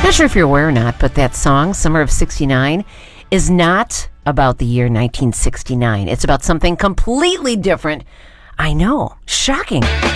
Not sure if you're aware or not, but that song, Summer of 69, is not about the year 1969. It's about something completely different. I know. Shocking.